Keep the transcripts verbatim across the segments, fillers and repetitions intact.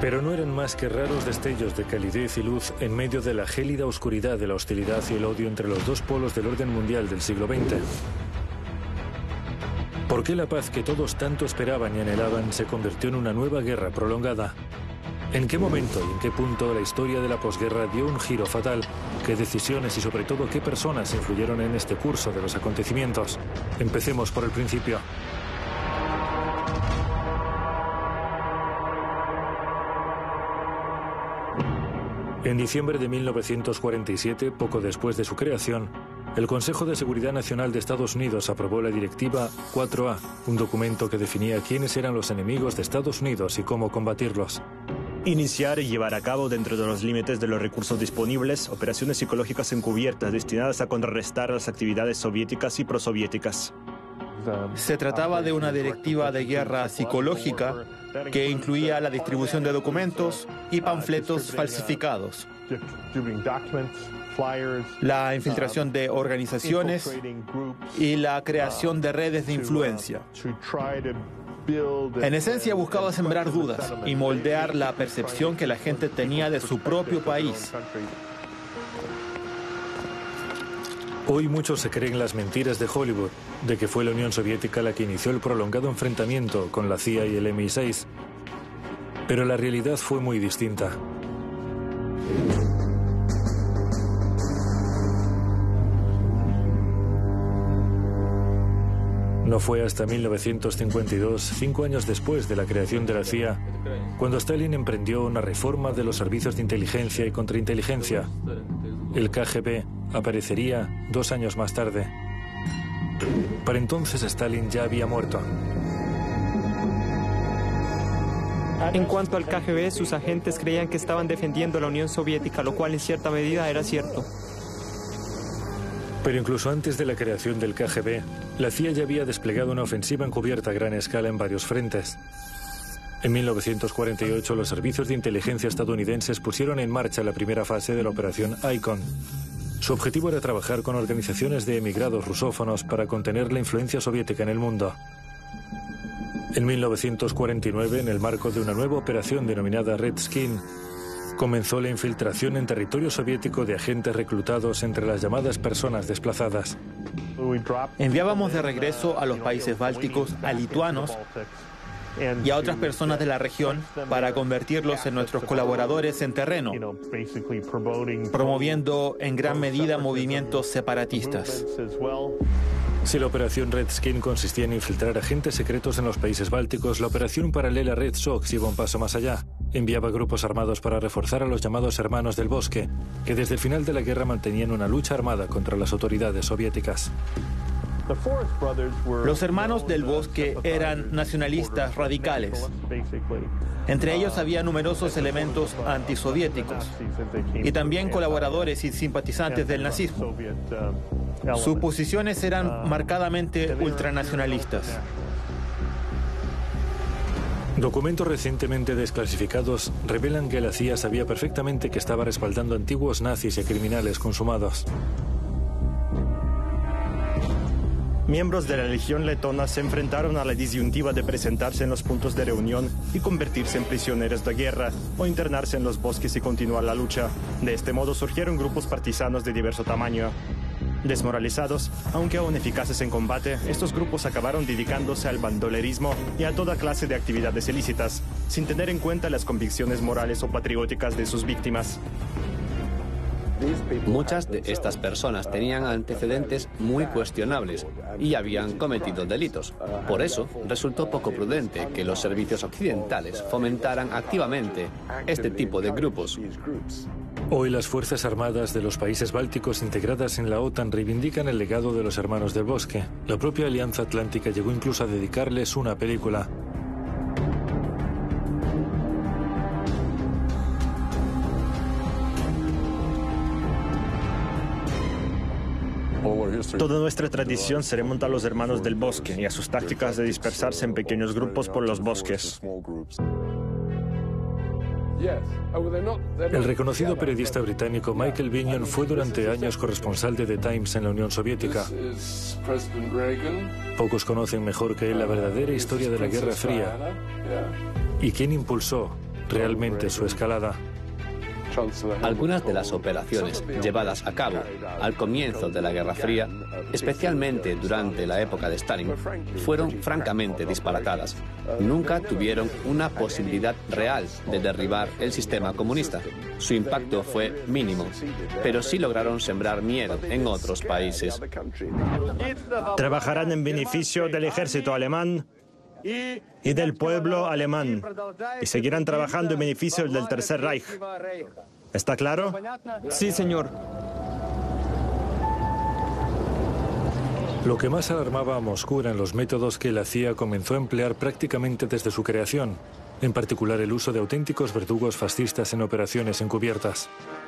Pero no eran más que raros destellos de calidez y luz en medio de la gélida oscuridad de la hostilidad y el odio entre los dos polos del orden mundial del siglo veinte. ¿Por qué la paz que todos tanto esperaban y anhelaban se convirtió en una nueva guerra prolongada? ¿En qué momento y en qué punto la historia de la posguerra dio un giro fatal? ¿Qué decisiones y sobre todo qué personas influyeron en este curso de los acontecimientos? Empecemos por el principio. En diciembre de mil novecientos cuarenta y siete, poco después de su creación, el Consejo de Seguridad Nacional de Estados Unidos aprobó la Directiva cuatro A, un documento que definía quiénes eran los enemigos de Estados Unidos y cómo combatirlos. Iniciar y llevar a cabo, dentro de los límites de los recursos disponibles, operaciones psicológicas encubiertas destinadas a contrarrestar las actividades soviéticas y prosoviéticas. Se trataba de una directiva de guerra psicológica que incluía la distribución de documentos y panfletos falsificados, la infiltración de organizaciones y la creación de redes de influencia. En esencia, buscaba sembrar dudas y moldear la percepción que la gente tenía de su propio país. Hoy muchos se creen las mentiras de Hollywood, de que fue la Unión Soviética la que inició el prolongado enfrentamiento con la C I A y el M I seis. Pero la realidad fue muy distinta. No fue hasta mil novecientos cincuenta y dos, cinco años después de la creación de la C I A, cuando Stalin emprendió una reforma de los servicios de inteligencia y contrainteligencia. El K G B aparecería dos años más tarde. Para entonces Stalin ya había muerto. En cuanto al K G B, sus agentes creían que estaban defendiendo a la Unión Soviética, lo cual en cierta medida era cierto. Pero incluso antes de la creación del K G B, la C I A ya había desplegado una ofensiva encubierta a gran escala en varios frentes. En mil novecientos cuarenta y ocho, los servicios de inteligencia estadounidenses pusieron en marcha la primera fase de la operación Icon. Su objetivo era trabajar con organizaciones de emigrados rusófonos para contener la influencia soviética en el mundo. En mil novecientos cuarenta y nueve, en el marco de una nueva operación denominada Red Skin, comenzó la infiltración en territorio soviético de agentes reclutados entre las llamadas personas desplazadas. Enviábamos de regreso a los países bálticos a lituanos y a otras personas de la región para convertirlos en nuestros colaboradores en terreno, promoviendo en gran medida movimientos separatistas. Si la operación Red Skin consistía en infiltrar agentes secretos en los países bálticos, la operación paralela Red Sox iba un paso más allá. Enviaba grupos armados para reforzar a los llamados Hermanos del Bosque, que desde el final de la guerra mantenían una lucha armada contra las autoridades soviéticas. Los Hermanos del Bosque eran nacionalistas radicales. Entre ellos había numerosos elementos antisoviéticos y también colaboradores y simpatizantes del nazismo. Sus posiciones eran marcadamente ultranacionalistas. Documentos recientemente desclasificados revelan que la C I A sabía perfectamente que estaba respaldando antiguos nazis y criminales consumados. Miembros de la Legión Letona se enfrentaron a la disyuntiva de presentarse en los puntos de reunión y convertirse en prisioneros de guerra o internarse en los bosques y continuar la lucha. De este modo surgieron grupos partisanos de diverso tamaño. Desmoralizados, aunque aún eficaces en combate, estos grupos acabaron dedicándose al bandolerismo y a toda clase de actividades ilícitas, sin tener en cuenta las convicciones morales o patrióticas de sus víctimas. Muchas de estas personas tenían antecedentes muy cuestionables y habían cometido delitos. Por eso, resultó poco prudente que los servicios occidentales fomentaran activamente este tipo de grupos. Hoy las Fuerzas Armadas de los países bálticos integradas en la OTAN reivindican el legado de los Hermanos del Bosque. La propia Alianza Atlántica llegó incluso a dedicarles una película. Toda nuestra tradición se remonta a los Hermanos del Bosque y a sus tácticas de dispersarse en pequeños grupos por los bosques. El reconocido periodista británico Michael Binion fue durante años corresponsal de The Times en la Unión Soviética. Pocos conocen mejor que él la verdadera historia de la Guerra Fría y quién impulsó realmente su escalada. Algunas de las operaciones llevadas a cabo al comienzo de la Guerra Fría, especialmente durante la época de Stalin, fueron francamente disparatadas. Nunca tuvieron una posibilidad real de derribar el sistema comunista. Su impacto fue mínimo, pero sí lograron sembrar miedo en otros países. Trabajarán en beneficio del ejército alemán y del pueblo alemán, y seguirán trabajando en beneficio del Tercer Reich. ¿Está claro? Sí, señor. Lo que más alarmaba a Moscú eran los métodos que la C I A comenzó a emplear prácticamente desde su creación, en particular el uso de auténticos verdugos fascistas en operaciones encubiertas.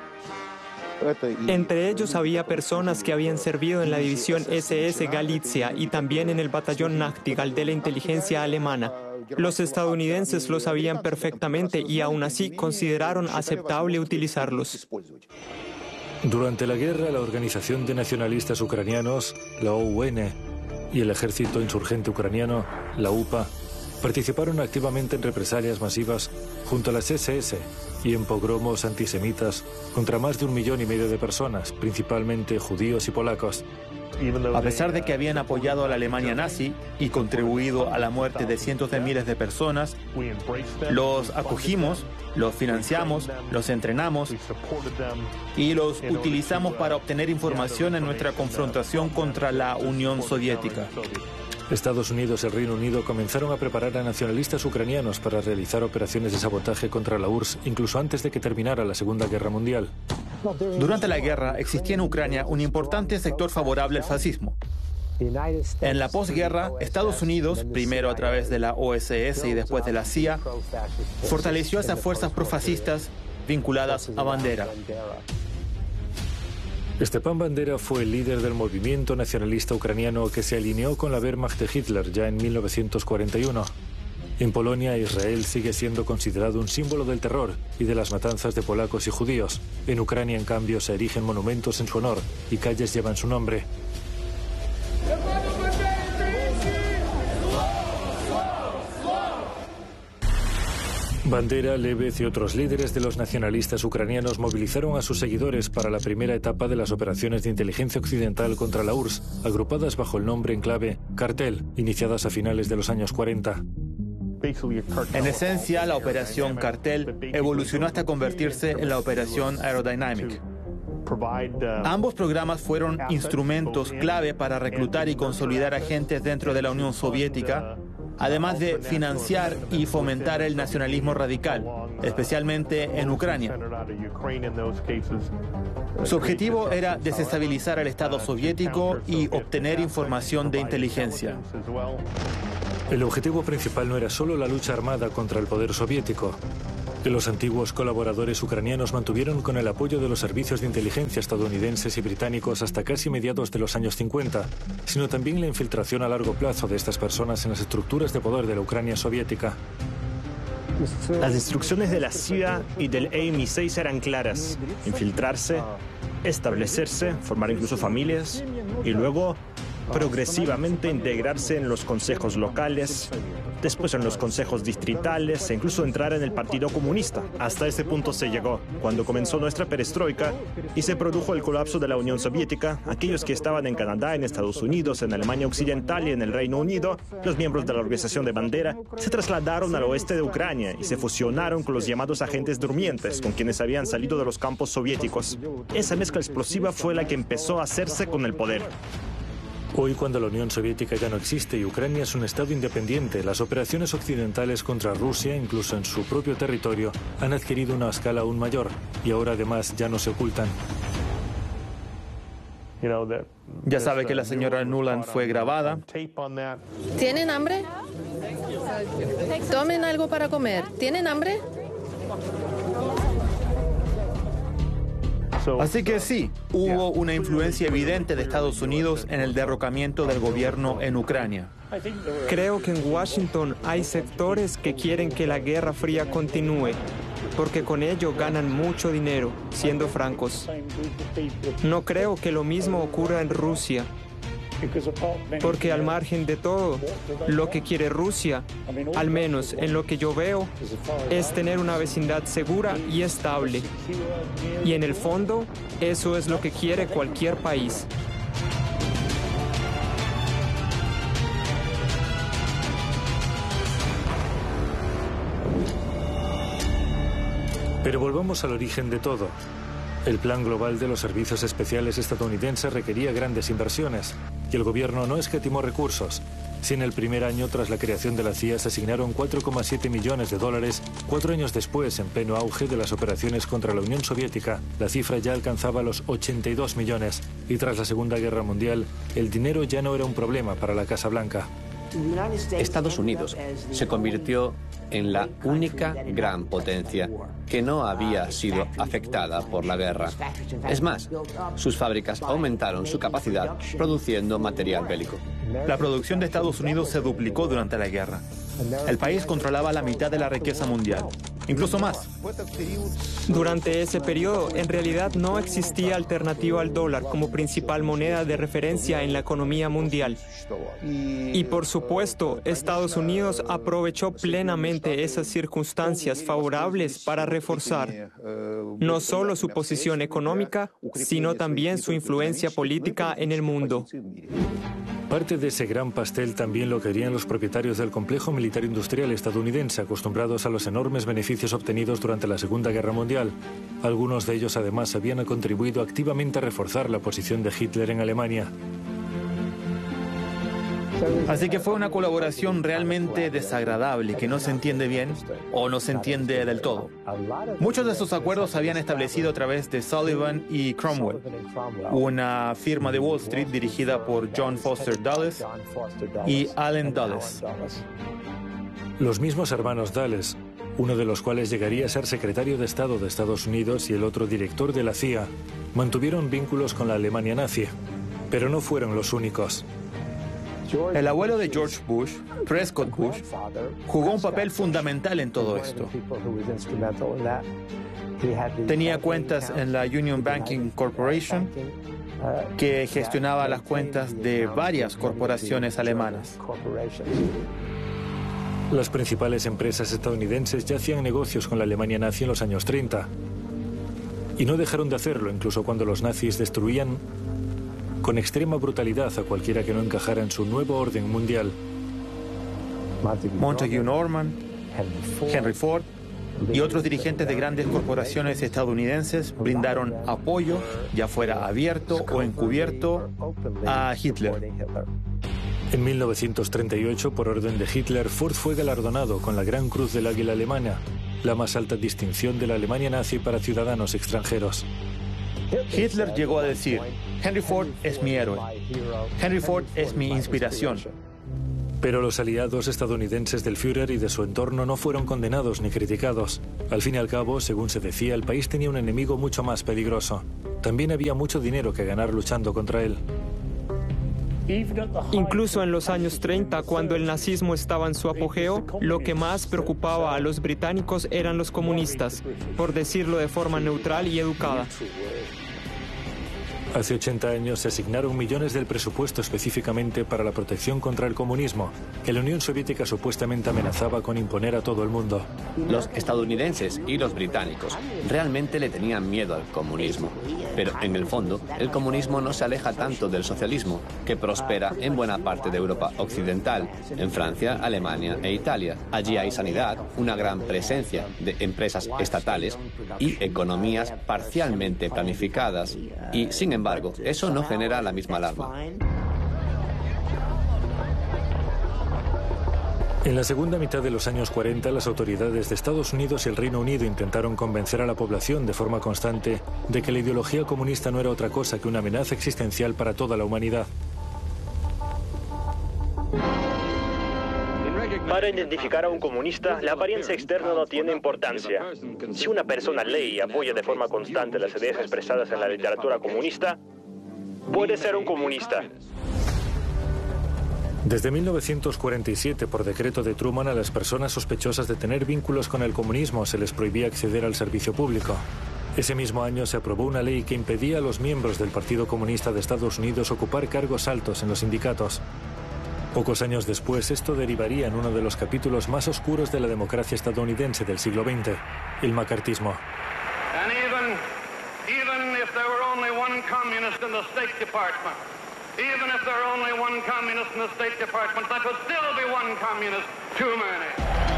Entre ellos había personas que habían servido en la división ese ese Galicia y también en el batallón Nachtigall de la inteligencia alemana. Los estadounidenses lo sabían perfectamente y aún así consideraron aceptable utilizarlos. Durante la guerra, la Organización de Nacionalistas Ucranianos, la O U N, y el Ejército Insurgente Ucraniano, la U P A, participaron activamente en represalias masivas junto a las ese ese y en pogromos antisemitas contra más de un millón y medio de personas, principalmente judíos y polacos. A pesar de que habían apoyado a la Alemania nazi y contribuido a la muerte de cientos de miles de personas, los acogimos, los financiamos, los entrenamos y los utilizamos para obtener información en nuestra confrontación contra la Unión Soviética. Estados Unidos y el Reino Unido comenzaron a preparar a nacionalistas ucranianos para realizar operaciones de sabotaje contra la U R S S incluso antes de que terminara la Segunda Guerra Mundial. Durante la guerra existía en Ucrania un importante sector favorable al fascismo. En la posguerra, Estados Unidos, primero a través de la O S S y después de la C I A, fortaleció esas fuerzas profascistas vinculadas a Bandera. Stepan Bandera fue el líder del movimiento nacionalista ucraniano que se alineó con la Wehrmacht de Hitler ya en mil novecientos cuarenta y uno. En Polonia, Israel sigue siendo considerado un símbolo del terror y de las matanzas de polacos y judíos. En Ucrania, en cambio, se erigen monumentos en su honor y calles llevan su nombre. Bandera, Lebed y otros líderes de los nacionalistas ucranianos movilizaron a sus seguidores para la primera etapa de las operaciones de inteligencia occidental contra la U R S S, agrupadas bajo el nombre en clave Cartel, iniciadas a finales de los años cuarenta. En esencia, la operación Cartel evolucionó hasta convertirse en la operación Aerodynamic. Ambos programas fueron instrumentos clave para reclutar y consolidar agentes dentro de la Unión Soviética, además de financiar y fomentar el nacionalismo radical, especialmente en Ucrania. Su objetivo era desestabilizar al Estado soviético y obtener información de inteligencia. El objetivo principal no era solo la lucha armada contra el poder soviético. Los antiguos colaboradores ucranianos mantuvieron con el apoyo de los servicios de inteligencia estadounidenses y británicos hasta casi mediados de los años cincuenta, sino también la infiltración a largo plazo de estas personas en las estructuras de poder de la Ucrania soviética. Las instrucciones de la C I A y del A M I seis eran claras: infiltrarse, establecerse, formar incluso familias y luego progresivamente integrarse en los consejos locales, después en los consejos distritales e incluso entrar en el Partido Comunista. Hasta ese punto se llegó. Cuando comenzó nuestra perestroika y se produjo el colapso de la Unión Soviética, aquellos que estaban en Canadá, en Estados Unidos, en Alemania Occidental y en el Reino Unido, los miembros de la organización de Bandera, se trasladaron al oeste de Ucrania y se fusionaron con los llamados agentes durmientes, con quienes habían salido de los campos soviéticos. Esa mezcla explosiva fue la que empezó a hacerse con el poder. Hoy, cuando la Unión Soviética ya no existe y Ucrania es un estado independiente, las operaciones occidentales contra Rusia, incluso en su propio territorio, han adquirido una escala aún mayor y ahora además ya no se ocultan. Ya sabe que la señora Nuland fue grabada. ¿Tienen hambre? Tomen algo para comer. ¿Tienen hambre? Así que sí, hubo una influencia evidente de Estados Unidos en el derrocamiento del gobierno en Ucrania. Creo que en Washington hay sectores que quieren que la Guerra Fría continúe, porque con ello ganan mucho dinero, siendo francos. No creo que lo mismo ocurra en Rusia. Porque al margen de todo, lo que quiere Rusia, al menos en lo que yo veo, es tener una vecindad segura y estable. Y en el fondo, eso es lo que quiere cualquier país. Pero volvamos al origen de todo. El plan global de los servicios especiales estadounidenses requería grandes inversiones y el gobierno no escatimó recursos. Si en el primer año tras la creación de la C I A se asignaron cuatro coma siete millones de dólares, cuatro años después, en pleno auge de las operaciones contra la Unión Soviética, la cifra ya alcanzaba los ochenta y dos millones. Y tras la Segunda Guerra Mundial, el dinero ya no era un problema para la Casa Blanca. Estados Unidos se convirtió en la única gran potencia que no había sido afectada por la guerra. Es más, sus fábricas aumentaron su capacidad produciendo material bélico. La producción de Estados Unidos se duplicó durante la guerra. El país controlaba la mitad de la riqueza mundial, incluso más. Durante ese periodo, en realidad no existía alternativa al dólar como principal moneda de referencia en la economía mundial. Y por supuesto, Estados Unidos aprovechó plenamente esas circunstancias favorables para reforzar no solo su posición económica, sino también su influencia política en el mundo. Parte de ese gran pastel también lo querían los propietarios del complejo militar industrial estadounidense, acostumbrados a los enormes beneficios obtenidos durante la Segunda Guerra Mundial. Algunos de ellos además habían contribuido activamente a reforzar la posición de Hitler en Alemania. Así que fue una colaboración realmente desagradable que no se entiende bien o no se entiende del todo. Muchos de esos acuerdos se habían establecido a través de Sullivan y Cromwell, una firma de Wall Street dirigida por John Foster Dulles y Allen Dulles. Los mismos hermanos Dulles, uno de los cuales llegaría a ser secretario de Estado de Estados Unidos y el otro director de la C I A, mantuvieron vínculos con la Alemania nazi, pero no fueron los únicos. El abuelo de George Bush, Prescott Bush, jugó un papel fundamental en todo esto. Tenía cuentas en la Union Banking Corporation, que gestionaba las cuentas de varias corporaciones alemanas. Las principales empresas estadounidenses ya hacían negocios con la Alemania nazi en los años treinta. Y no dejaron de hacerlo incluso cuando los nazis destruían con extrema brutalidad a cualquiera que no encajara en su nuevo orden mundial. Montague Norman, Henry Ford y otros dirigentes de grandes corporaciones estadounidenses brindaron apoyo, ya fuera abierto o encubierto, a Hitler. En mil novecientos treinta y ocho, por orden de Hitler, Ford fue galardonado con la Gran Cruz del Águila Alemana, la más alta distinción de la Alemania nazi para ciudadanos extranjeros. Hitler llegó a decir: Henry Ford es mi héroe. Henry Ford es mi inspiración. Pero los aliados estadounidenses del Führer y de su entorno no fueron condenados ni criticados. Al fin y al cabo, según se decía, el país tenía un enemigo mucho más peligroso. También había mucho dinero que ganar luchando contra él. Incluso en los años treinta, cuando el nazismo estaba en su apogeo, lo que más preocupaba a los británicos eran los comunistas, por decirlo de forma neutral y educada. Hace ochenta años se asignaron millones del presupuesto específicamente para la protección contra el comunismo, que la Unión Soviética supuestamente amenazaba con imponer a todo el mundo. Los estadounidenses y los británicos realmente le tenían miedo al comunismo. Pero en el fondo, el comunismo no se aleja tanto del socialismo, que prospera en buena parte de Europa occidental, en Francia, Alemania e Italia. Allí hay sanidad, una gran presencia de empresas estatales y economías parcialmente planificadas. Y, sin embargo, Sin embargo, eso no genera la misma alarma. En la segunda mitad de los años cuarenta, las autoridades de Estados Unidos y el Reino Unido intentaron convencer a la población de forma constante de que la ideología comunista no era otra cosa que una amenaza existencial para toda la humanidad. Para identificar a un comunista, la apariencia externa no tiene importancia. Si una persona lee y apoya de forma constante las ideas expresadas en la literatura comunista, puede ser un comunista. Desde mil novecientos cuarenta y siete, por decreto de Truman, a las personas sospechosas de tener vínculos con el comunismo se les prohibía acceder al servicio público. Ese mismo año se aprobó una ley que impedía a los miembros del Partido Comunista de Estados Unidos ocupar cargos altos en los sindicatos. Pocos años después, esto derivaría en uno de los capítulos más oscuros de la democracia estadounidense del siglo veinte, el macartismo. And even, even if there were only one communist in the State Department, even if there were only one communist in the State Department, that would still be one communist too many.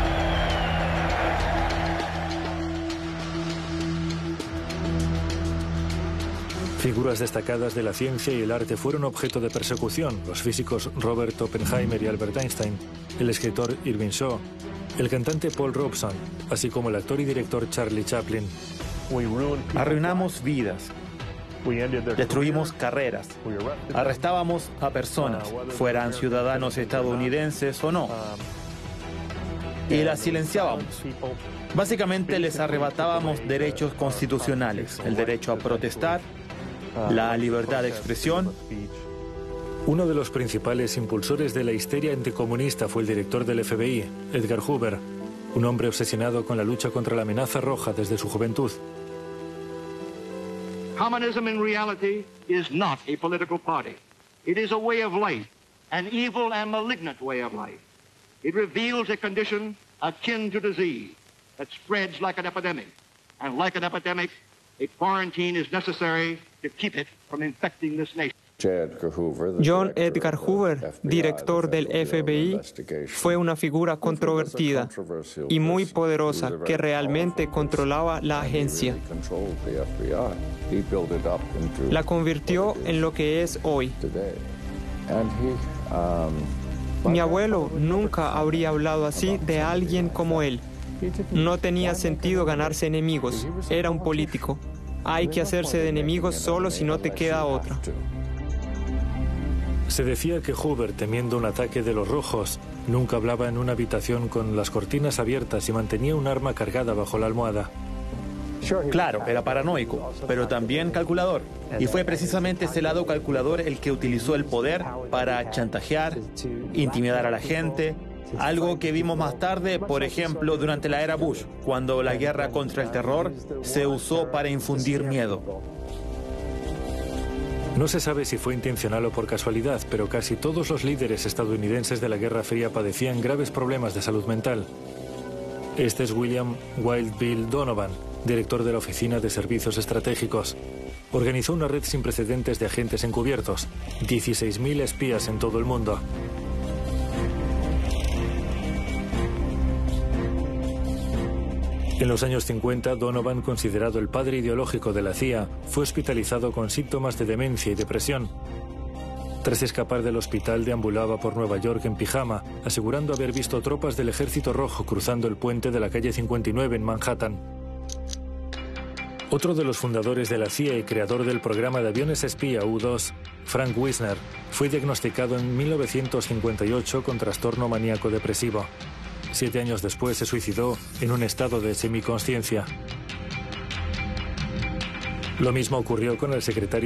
Figuras destacadas de la ciencia y el arte fueron objeto de persecución: los físicos Robert Oppenheimer y Albert Einstein, el escritor Irving Shaw, el cantante Paul Robeson, así como el actor y director Charlie Chaplin. Arruinamos vidas, destruimos carreras, arrestábamos a personas, fueran ciudadanos estadounidenses o no, y las silenciábamos. Básicamente les arrebatábamos derechos constitucionales, el derecho a protestar, la libertad de expresión. Uno de los principales impulsores de la histeria anticomunista fue el director del F B I, Edgar Hoover, un hombre obsesionado con la lucha contra la amenaza roja desde su juventud. Communism in reality is not a political party. It is a way of life, an evil and malignant way of life. It reveals a condition akin to disease that spreads like an epidemic. And like an epidemic, a quarantine is necessary to keep it from infecting this nation. John Edgar Hoover, director del F B I, fue una figura controvertida y muy poderosa que realmente controlaba la agencia. La convirtió en lo que es hoy. Mi abuelo nunca habría hablado así de alguien como él. No tenía sentido ganarse enemigos, era un político. Hay que hacerse de enemigos solo si no te queda otra. Se decía que Hoover, temiendo un ataque de los rojos, nunca hablaba en una habitación con las cortinas abiertas y mantenía un arma cargada bajo la almohada. Claro, era paranoico, pero también calculador. Y fue precisamente ese lado calculador el que utilizó el poder para chantajear, intimidar a la gente. Algo que vimos más tarde, por ejemplo, durante la era Bush, cuando la guerra contra el terror se usó para infundir miedo. No se sabe si fue intencional o por casualidad, pero casi todos los líderes estadounidenses de la Guerra Fría padecían graves problemas de salud mental. Este es William Wild Bill Donovan, director de la Oficina de Servicios Estratégicos. Organizó una red sin precedentes de agentes encubiertos, dieciséis mil espías en todo el mundo. En los años cincuenta, Donovan, considerado el padre ideológico de la C I A, fue hospitalizado con síntomas de demencia y depresión. Tras escapar del hospital, deambulaba por Nueva York en pijama, asegurando haber visto tropas del Ejército Rojo cruzando el puente de la calle cincuenta y nueve en Manhattan. Otro de los fundadores de la C I A y creador del programa de aviones espía U dos, Frank Wisner, fue diagnosticado en mil novecientos cincuenta y ocho con trastorno maníaco depresivo. Siete años después se suicidó en un estado de semiconsciencia. Lo mismo ocurrió con el secretario